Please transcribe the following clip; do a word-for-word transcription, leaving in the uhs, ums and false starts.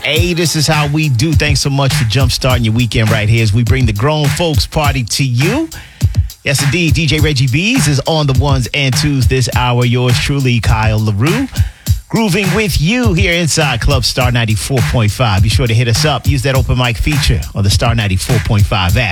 Hey, this is how we do. Thanks so much for jumpstarting your weekend right here as we bring the grown folks party to you. Yes, indeed. D J Reggie B's is on the ones and twos this hour. Yours truly, Kyle LaRue. Grooving with you here inside Club Star ninety-four point five. Be sure to hit us up. Use that open mic feature on the Star ninety-four point five app.